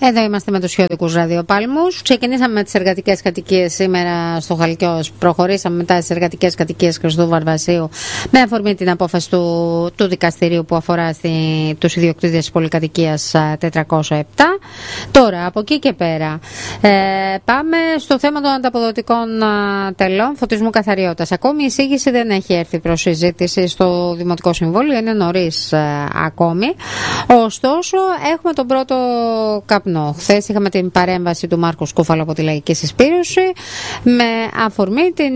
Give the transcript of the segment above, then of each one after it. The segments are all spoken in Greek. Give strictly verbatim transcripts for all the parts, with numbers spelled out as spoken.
Εδώ είμαστε με τους χιώτικους ραδιοπάλμους. Ξεκινήσαμε με τις εργατικές κατοικίες σήμερα στο Χαλκιός. Προχωρήσαμε μετά στις εργατικές κατοικίες Χριστού Βαρβασίου με αφορμή την απόφαση του, του δικαστηρίου που αφορά στη, τους ιδιοκτήτες της πολυκατοικίας τετρακόσια επτά. Τώρα, από εκεί και πέρα, ε, πάμε στο θέμα των ανταποδοτικών α, τελών φωτισμού καθαριότητας. Ακόμη η εισήγηση δεν έχει έρθει προς συζήτηση στο Δημοτικό Συμβούλιο, είναι νωρίς α, ακόμη. Ωστόσο, έχουμε τον πρώτο καπνό. Χθες είχαμε την παρέμβαση του Μάρκου Σκούφαλου από τη Λαϊκή Συσπήρωση με αφορμή την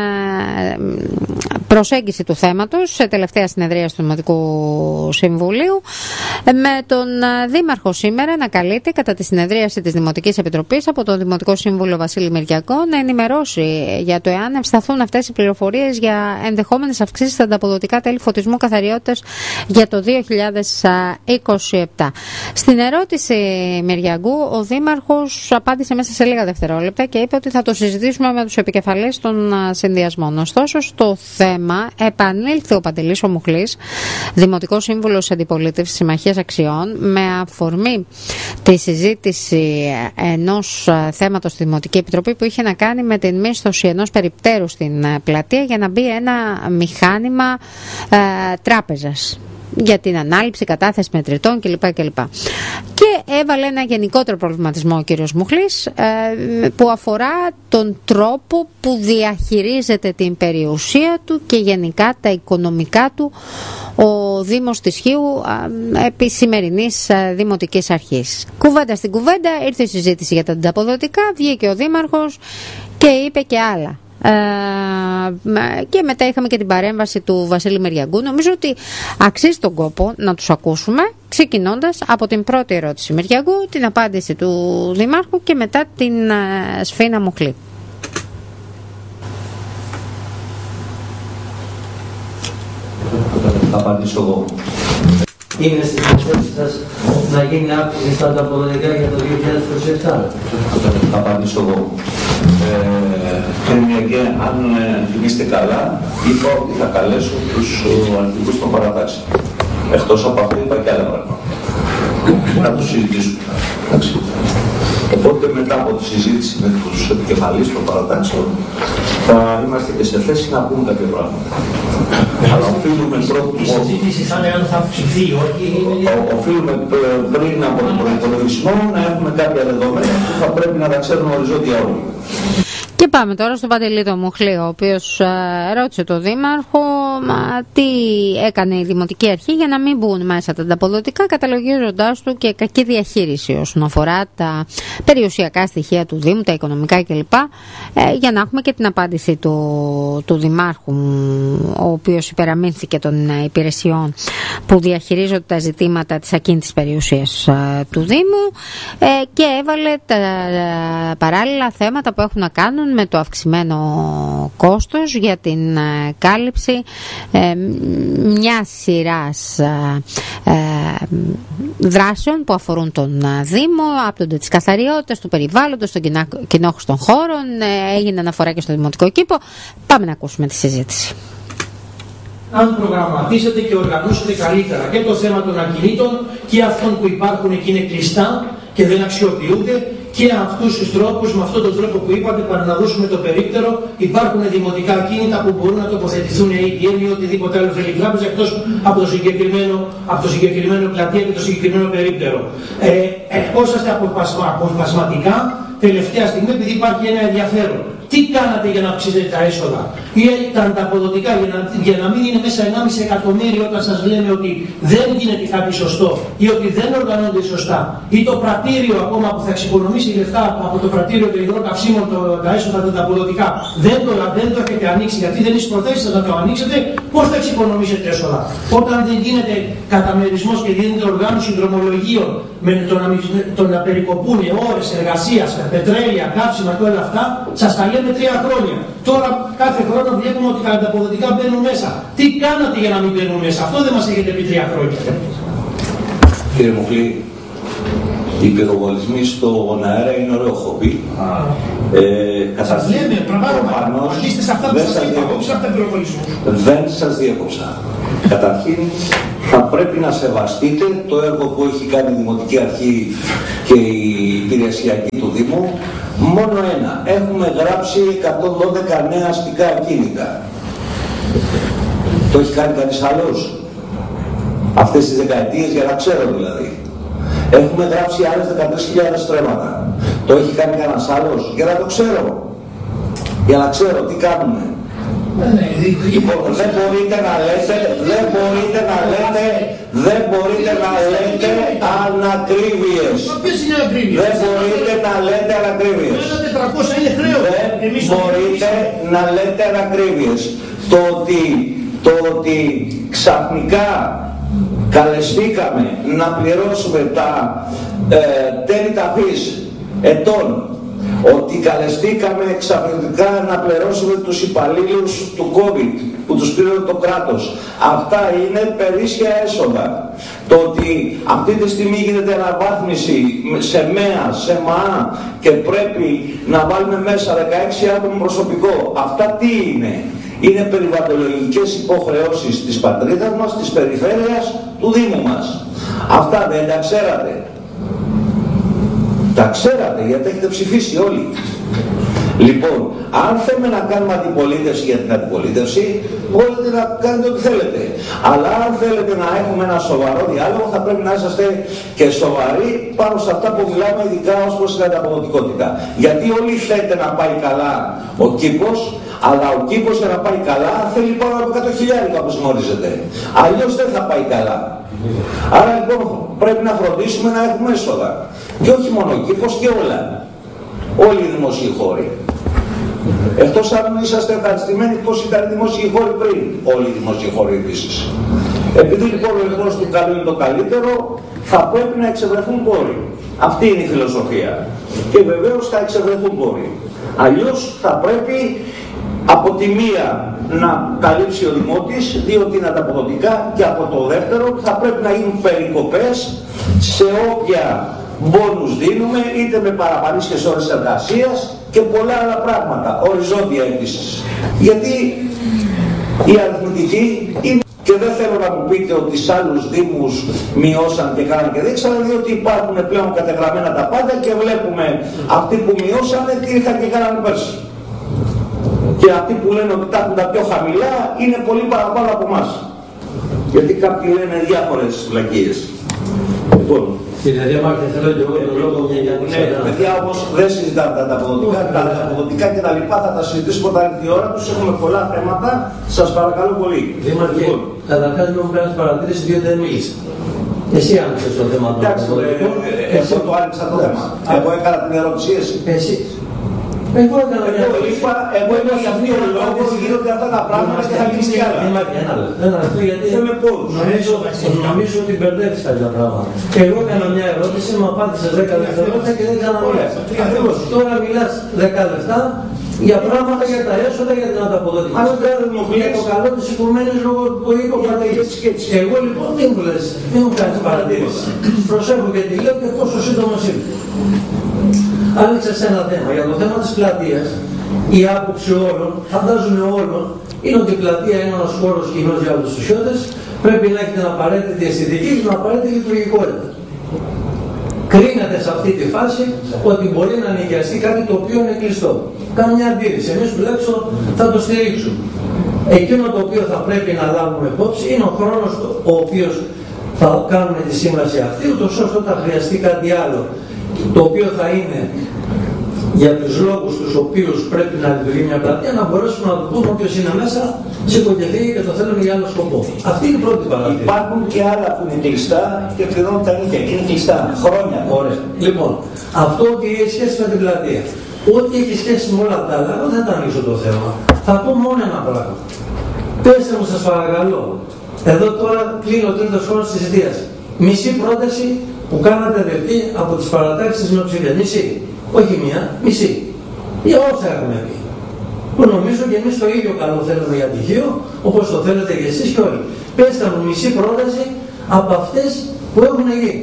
προσέγγιση του θέματος σε τελευταία συνεδρία του Δημοτικού Συμβουλίου, με τον Δήμαρχο σήμερα να καλείται κατά τη συνεδρίαση της Δημοτικής Επιτροπής από τον Δημοτικό Σύμβουλο Βασίλη Μυριακό να ενημερώσει για το εάν ευσταθούν αυτές οι πληροφορίες για ενδεχόμενες αυξήσεις στα ανταποδοτικά τέλη φωτισμού καθαριότητας για το δύο χιλιάδες είκοσι επτά. Στην ερώτηση Μυριακού, ο Δήμαρχος απάντησε μέσα σε λίγα δευτερόλεπτα και είπε ότι θα το συζητήσουμε με τους επικεφαλείς των συνδυασμών. Ωστόσο, στο θέμα επανήλθε ο Παντελής ο Μουχλής, Δημοτικός Σύμβουλος Αντιπολίτευσης Συμμαχίας Αξιών, με αφορμή τη συζήτηση ενός θέματος στη Δημοτική Επιτροπή που είχε να κάνει με την μίσθωση ενός περιπτέρου στην πλατεία για να μπει ένα μηχάνημα ε, τράπεζας για την ανάληψη, κατάθεση μετρητών κλπ. κλπ. Και έβαλε ένα γενικότερο προβληματισμό ο κύριος Μουχλής ε, που αφορά τον τρόπο που διαχειρίζεται την περιουσία του και γενικά τα οικονομικά του ο Δήμος της Χίου ε, επί σημερινής ε, Δημοτικής Αρχής. Κουβέντα στην κουβέντα ήρθε η συζήτηση για τα ανταποδοτικά, βγήκε ο Δήμαρχος και είπε και άλλα. Uh, και μετά είχαμε και την παρέμβαση του Βασίλη Μυριαγκού. Νομίζω ότι αξίζει τον κόπο να τους ακούσουμε, ξεκινώντας από την πρώτη ερώτηση Μυριαγκού, την απάντηση του Δημάρχου και μετά την uh, Σφίνα Μουχλή. Θα απαντήσω εγώ. Είναι στις υποθέσεις σας να γίνει αύξηση στα ανταποδοτικά για το δύο χιλιάδες είκοσι επτά. Θα απαντήσω εγώ. Και αν θυμίστε καλά, είπα ότι θα καλέσω τους αρχηγούς των παρατάξεων. Εκτός από αυτό είπα και άλλα πράγματα. Να τους συζητήσουμε. Οπότε μετά από τη συζήτηση με τους επικεφαλείς των παρατάξεων θα είμαστε και σε θέση να πούμε κάποια πράγματα. Αλλά οφείλουμε πρώτα... Η συζήτηση θα είναι αν θα αυξηθεί, όχι... Οφείλουμε πριν από τον προϋπολογισμό να έχουμε κάποια δεδομένα που θα πρέπει να τα ξέρουμε οριζόντια όλοι. Και πάμε τώρα στον Παντελή τον Μουχλή, ο οποίος ε, ρώτησε τον Δήμαρχο μα, τι έκανε η Δημοτική Αρχή για να μην μπουν μέσα τα ανταποδοτικά, καταλογίζοντάς του και κακή διαχείριση όσον αφορά τα περιουσιακά στοιχεία του Δήμου, τα οικονομικά κλπ. Ε, για να έχουμε και την απάντηση του, του Δημάρχου, ο οποίος υπεραμείνθηκε των υπηρεσιών που διαχειρίζονται τα ζητήματα της ακίνητης περιουσίας ε, του Δήμου ε, και έβαλε τα ε, παράλληλα θέματα που έχουν να κάνουν με το αυξημένο κόστος για την ε, κάλυψη ε, μιας σειράς ε, ε, δράσεων που αφορούν τον ε, Δήμο, άπτονται της καθαριότητας, του περιβάλλοντος, των κοινόχρηστων χώρων, ε, έγινε αναφορά και στο δημοτικό κήπο. Πάμε να ακούσουμε τη συζήτηση. Αν προγραμματίσετε και οργανώσετε καλύτερα και το θέμα των ακινήτων και αυτών που υπάρχουν εκεί είναι κλειστά και δεν αξιοποιούνται, και αυτούς τους τρόπους, με αυτόν τον τρόπο που είπατε, para να δώσουμε το περίπτερο, υπάρχουν δημοτικά ακίνητα που μπορούν να τοποθετηθούν έι τι εμ ή οτιδήποτε άλλο θέλει τράπεζα εκτός από το συγκεκριμένο, από το συγκεκριμένο πλατεία και το συγκεκριμένο περίπτερο. Ε, ερχόσαστε αποσπασματικά τελευταία στιγμή επειδή υπάρχει ένα ενδιαφέρον. Τι κάνατε για να αυξήσετε τα έσοδα ή τα ανταποδοτικά για να, για να μην είναι μέσα ενάμιση εκατομμύριο όταν σας λέμε ότι δεν γίνεται κάτι σωστό ή ότι δεν οργανώνται σωστά ή το πρατήριο ακόμα που θα εξοικονομήσει λεφτά από το πρατήριο των υγρών καυσίμων το, τα έσοδα τα ανταποδοτικά δεν το, δεν το έχετε ανοίξει γιατί δεν είσαι προθέσεις να το ανοίξετε, πώς θα εξοικονομήσετε έσοδα? Όταν δεν γίνεται καταμερισμός και γίνεται οργάνωση δρομολογίων με το να, το να περικοπούν ώρες εργασίας, πετρέλαια, καύσιμα και όλα αυτά, σας τα λέμε τρία χρόνια. Τώρα κάθε χρόνο βλέπουμε ότι τα ανταποδοτικά μπαίνουν μέσα. Τι κάνατε για να μην μπαίνουν μέσα? Αυτό δεν μας έχετε πει τρία χρόνια. Κύριε Μουχλή, οι πυροβολισμοί στον αέρα είναι ωραίο χόμπι. Ε, σας λέμε, προφανώς, αντίστε σε αυτά που σας είπα, όπως αυτά πυροβολισμούς. Δεν σας διέκοψα. Καταρχήν, θα πρέπει να σεβαστείτε το έργο που έχει κάνει η Δημοτική Αρχή και η υπηρεσιακή του Δήμου. Μόνο ένα. Έχουμε γράψει εκατόν δώδεκα νέα αστικά ακίνητα. Το έχει κάνει κανείς άλλος αυτές τις δεκαετίες, για να ξέρω δηλαδή. Έχουμε γράψει άλλες δεκατρείς χιλιάδες στρέμματα. Το έχει κάνει κανένας άλλος, για να το ξέρω. Για να ξέρω τι κάνουμε. Λοιπόν, δεν μπορείτε να λέτε, δεν μπορείτε να λέτε, δεν μπορείτε να λέτε ανακρίβειες. Δεν μπορείτε να λέτε ανακρίβειες. Δεν μπορείτε να λέτε ανακρίβειες. Το ότι, το ότι ξαφνικά καλεστήκαμε να πληρώσουμε τα ε, τέλη ταφής ετών, ότι καλεστήκαμε ξαφνικά να πληρώσουμε τους υπαλλήλους του COVID που τους πήρε το κράτος. Αυτά είναι περίσσια έσοδα. Το ότι αυτή τη στιγμή γίνεται αναβάθμιση σε ΜΕΑ, σε ΜΑΑ και πρέπει να βάλουμε μέσα δεκαέξι άτομο προσωπικό. Αυτά τι είναι? Είναι περιβαλλοντολογικές υποχρεώσεις της πατρίδας μας, της περιφέρειας, του Δήμου μας. Αυτά δεν τα ξέρατε? Τα ξέρατε γιατί έχετε ψηφίσει όλοι. Λοιπόν, αν θέλουμε να κάνουμε αντιπολίτευση για την αντιπολίτευση, μπορείτε να κάνετε ό,τι θέλετε. Αλλά αν θέλετε να έχουμε ένα σοβαρό διάλογο, θα πρέπει να είσαστε και σοβαροί πάνω σε αυτά που μιλάμε, ειδικά ως προς την ανταποδοτικότητα. Γιατί όλοι θέλετε να πάει καλά ο κήπος, αλλά ο κήπος για να πάει καλά θέλει πάνω από εκατό χιλιάδες, όπως γνωρίζετε. Αλλιώς δεν θα πάει καλά. Άρα λοιπόν πρέπει να φροντίσουμε να έχουμε έσοδα. Και όχι μόνο ο κήπος και όλα. Όλοι οι δημοσίοι χώροι. Εκτός αν είσαστε ευχαριστημένοι πως ήταν οι δημοσίοι χώροι πριν. Όλοι οι δημοσίοι χώροι επίσης. Επειδή λοιπόν ο εχθρός του καλού είναι το καλύτερο, θα πρέπει να εξευρεθούν πόροι. Αυτή είναι η φιλοσοφία. Και βεβαίως θα εξευρεθούν πόροι. Αλλιώς θα πρέπει από τη μία να καλύψει ο Δημότης, διότι είναι ανταποδοτικά, και από το δεύτερο θα πρέπει να γίνουν περικοπές σε όποια μπόνους δίνουμε, είτε με παραπανήσιες ώρες εργασίας και πολλά άλλα πράγματα, οριζόντια επίσης. Γιατί η αριθμητική είναι, και δεν θέλω να μου πείτε ότι σε άλλους δήμους μειώσαν και κάναν και δείξαν, διότι υπάρχουν πλέον κατεγραμμένα τα πάντα και βλέπουμε αυτοί που μειώσανε τι ήρθαν και κάνανε πέρσι. Και αυτοί που λένε ότι τα έχουν τα πιο χαμηλά είναι πολύ παραπάνω από εμάς. Γιατί κάποιοι λένε διάφορες βλακίες. Λοιπόν, κύριε Διαμάρχη, θέλω και εγώ τον λόγο για την ναι, παιδιά όμως δεν συζητάμε τα ανταποδοτικά, τα ανταποδοτικά και τα λοιπά θα τα συζητήσουμε όταν έρθει η ώρα τους, έχουμε πολλά θέματα, σας παρακαλώ πολύ. Δήμαρχε, λοιπόν, καταρχάς μου κάνεις παρατήρηση διότι δεν μίλησα. Εσύ άνοιξες το θέμα του ανταποδοτικού. Εγώ το άνοιξα το θέμα. Εγώ έκανα την ερώτηση εσύ. Εσύ. Εγώ έκανα μια ερώτηση. Εγώ είπα για αυτοί οι λόγους γίνονται αυτά τα πράγματα και θα γίνει άλλα. Ένα λεπτό γιατί νομίζω ότι μπερδεύεις κάποια πράγματα. Εγώ έκανα μια ερώτηση, μου απάντησες δέκα δευτερόλεπτα και δεν ξαναμιλάς. Τώρα μιλάς δέκα λεπτά για πράγματα, για τα έσοδα, για την ανταποδοτική. Αν δεν μου για το καλό της οικουμένης λόγω που είπε ο Παταγής. Εγώ λοιπόν μην μου λες, μην μου κάνεις παρατήρηση. Προσέχω και τη λέω και πόσο σύντομος είμαι. Άνοιξες ένα θέμα. Για το θέμα της πλατείας, η άποψη όλων, φαντάζομαι όλων, είναι ότι η πλατεία είναι ένας χώρος κοινός για όλους τους χιώτες, πρέπει να έχει την απαραίτητη αισθητική και την απαραίτητη λειτουργικότητα. Κρίνεται σε αυτή τη φάση ότι μπορεί να νοικιαστεί κάτι το οποίο είναι κλειστό. Καμιά αντίρρηση. Εμείς τουλάχιστον θα το στηρίξουμε. Εκείνο το οποίο θα πρέπει να λάβουμε υπόψη είναι ο χρόνος ο οποίος θα κάνουμε τη σύμβαση αυτή, ούτως ώστε όταν χρειαστεί κάτι άλλο, το οποίο θα είναι για τους λόγους τους οποίους πρέπει να λειτουργεί μια πλατεία, να μπορέσουμε να το πούμε όποιος είναι μέσα, σήκω και φύγει και το θέλουμε για άλλο σκοπό. Αυτή είναι η πρώτη παράδειγμα. Υπάρχουν και άλλα που είναι κλειστά και πληρώνουν τα νύχια και είναι κλειστά χρόνια. Ωραία. Λοιπόν, αυτό ότι έχει σχέση με την πλατεία, ό,τι έχει σχέση με όλα τα άλλα, εγώ δεν θα ανοίξω το θέμα. Θα πω μόνο ένα πράγμα. Πέστε μου σας παρακαλώ, εδώ τώρα κλείνω ο τρίτος χρόνος της θητείας. Μισή πρόταση που κάνατε δεκτή από τις παρατάξεις της μειοψηφίας. Μισή. Όχι μία, μισή. Για όσα έχουμε πει. Που νομίζω και εμείς το ίδιο καλό θέλουμε για τυχείο, όπως το θέλετε και εσείς και όλοι. Πέστε μου μισή πρόταση από αυτές που έχουν γίνει.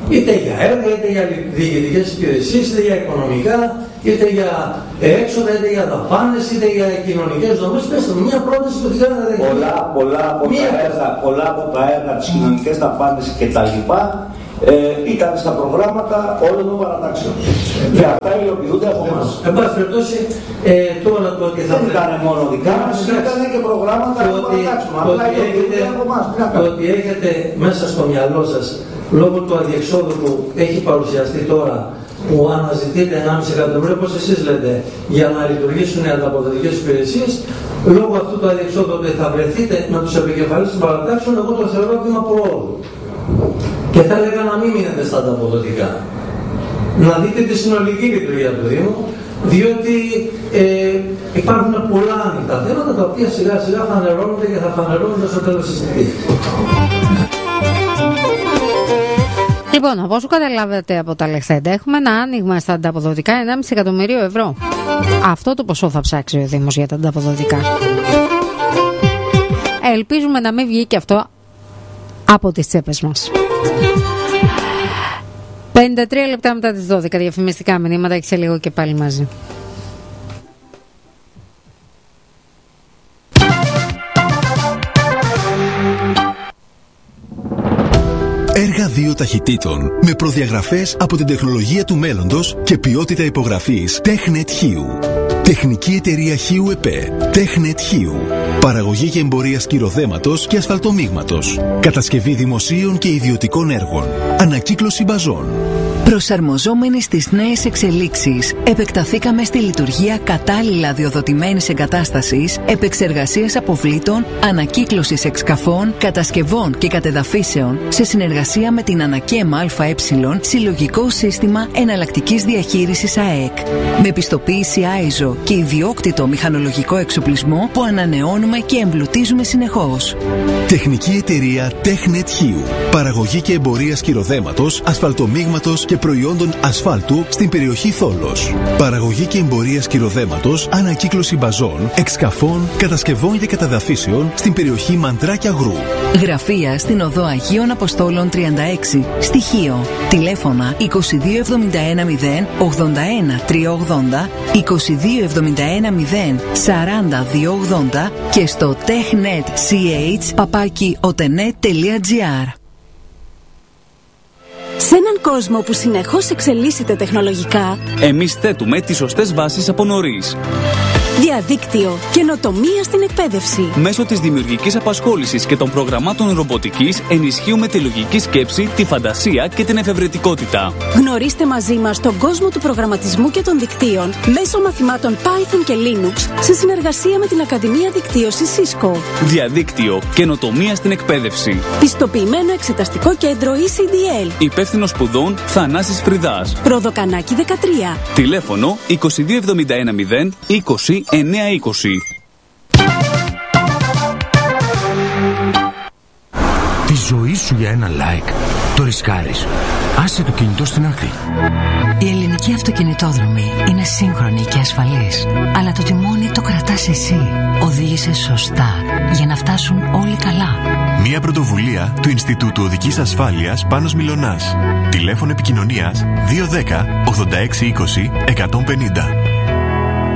Είτε για έργα, είτε για διοικητικές υπηρεσίες, είτε για οικονομικά, είτε για έξοδα, είτε για δαπάνες, είτε για κοινωνικές δομές. Πες το, μια πρόταση που την κάνετε. Πολλά, πολλά, από τα έργα, πολλά από τα έργα, τις κοινωνικές δαπάνες κτλ. Ε, ήταν στα προγράμματα όλων των παρατάξεων. Και αυτά υλοποιούνται από εμάς. Εν πάση περιπτώσει, τώρα το ότι θα δεν ήταν μόνο δικά μας, ήταν και προγράμματα από παρατάξεων. Απλά υλοποιούνται από εμάς. Το ότι έχετε μέσα στο μυαλό σας, λόγω του αδιεξόδου που έχει παρουσιαστεί τώρα, που αναζητείτε ενάμιση εκατομμύριο, όπως εσείς λέτε, για να λειτουργήσουν οι ανταποδοτικές υπηρεσίες, λόγω αυτού του αδιεξόδου ότι θα βρεθείτε με τους επικεφαλείς των παρατάξεων, εγώ το θεωρώ βήμα προόδου. Και θα έλεγα να μην μείνετε στα ανταποδοτικά. Να δείτε τη συνολική λειτουργία του Δήμου, διότι ε, υπάρχουν πολλά ανοιχτά θέματα τα οποία σιγά σιγά θα φανερώνονται και θα φανερώνονται στο τέλος της θητείας. Λοιπόν, όπως σου καταλάβετε από τα λεχθέντα, έχουμε ένα άνοιγμα στα ανταποδοτικά ενάμιση εκατομμυρίου ευρώ. Αυτό το ποσό θα ψάξει ο Δήμος για τα ανταποδοτικά. Ελπίζουμε να μην βγει και αυτό από τις τσέπες μας. πενήντα τρία λεπτά μετά τις δώδεκα, διαφημιστικά μηνύματα και σε λίγο και πάλι μαζί. Έργα δύο ταχυτήτων με προδιαγραφές από την τεχνολογία του μέλλοντος και ποιότητα υπογραφής TechNet Χίου. Τεχνική εταιρεία Χίου ΕΠΕ. TechNet Χίου. Παραγωγή και εμπορία σκυροδέματος και ασφαλτομίγματος. Κατασκευή δημοσίων και ιδιωτικών έργων. Ανακύκλωση μπαζών. Προσαρμοζόμενοι στις νέες εξελίξεις, επεκταθήκαμε στη λειτουργία κατάλληλα αδειοδοτημένης εγκατάστασης, επεξεργασίας αποβλήτων, ανακύκλωσης εξκαφών, κατασκευών και κατεδαφίσεων, σε συνεργασία με την Ανακέμα ΑΕ, συλλογικό σύστημα εναλλακτικής διαχείρισης ΑΕΚ. Με πιστοποίηση άιζο και ιδιόκτητο μηχανολογικό εξοπλισμό που ανανεώνουμε και εμπλουτίζουμε συνεχώς. Τεχνική εταιρεία TechNet Χίου. Παραγωγή και εμπορία σκυροδέματος, ασφαλτομίγματος και προϊόντων ασφάλτου στην περιοχή Θόλος. Παραγωγή και εμπορία σκυροδέματος, ανακύκλωση μπαζών, εξκαφών, κατασκευών και καταδαφίσεων στην περιοχή Μαντράκια Γρού. Γραφεία στην οδό Αγίων Αποστόλων τριάντα έξι, Στοιχείο. Τηλέφωνα είκοσι δύο εβδομήντα ένα μηδέν ογδόντα ένα τριακόσια ογδόντα, είκοσι δύο εβδομήντα ένα μηδέν σαράντα διακόσια ογδόντα και στο technetch παπάκι otenet τελεία gr. Σε έναν κόσμο που συνεχώς εξελίσσεται τεχνολογικά, εμείς θέτουμε τις σωστές βάσεις από νωρίς. Διαδίκτυο, καινοτομία στην εκπαίδευση. Μέσω της δημιουργικής απασχόλησης και των προγραμμάτων ρομποτικής ενισχύουμε τη λογική σκέψη, τη φαντασία και την εφευρετικότητα. Γνωρίστε μαζί μας τον κόσμο του προγραμματισμού και των δικτύων μέσω μαθημάτων Python και Linux σε συνεργασία με την Ακαδημία Δικτύωσης Cisco. Διαδίκτυο, καινοτομία στην εκπαίδευση. Πιστοποιημένο εξεταστικό κέντρο ι σι ντι ελ. Υπεύθυνος σπουδών Θανάσης Φρυδάς. Προδοκανάκι δεκατρία. Τηλέφωνο είκοσι δύο εβδομήντα ένα μηδέν είκοσι εννιακόσια είκοσι. Τη ζωή σου για ένα like το ρισκάρεις. Άσε το κινητό στην άκρη. Η ελληνική αυτοκινητόδρομη είναι σύγχρονη και ασφαλής. Αλλά το τιμόνι το κρατάς εσύ. Οδήγησε σωστά για να φτάσουν όλοι καλά. Μια πρωτοβουλία του Ινστιτούτου Οδικής Ασφάλειας Πάνος Μιλωνάς. Τηλέφωνο επικοινωνίας δύο ένα μηδέν ογδόντα έξι είκοσι εκατόν πενήντα.